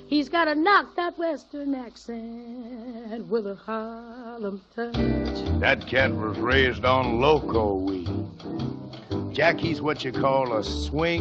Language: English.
He's got a knocked out western accent with a Harlem touch. That cat was raised on loco weed. Jackie's what you call a swing